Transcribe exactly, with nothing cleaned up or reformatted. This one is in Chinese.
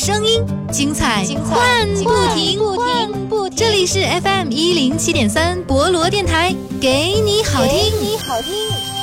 声音，精彩换不停。这里是 F M 一零七点三博罗电台，给你好听。 给你好听。